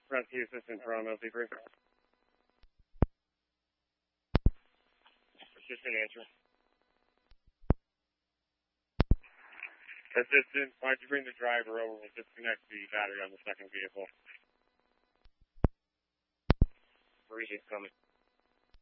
Rescue assistant from LC3. Assistant answer. Assistant, why don't you bring the driver over? We'll disconnect the battery on the second vehicle. Mauritius coming.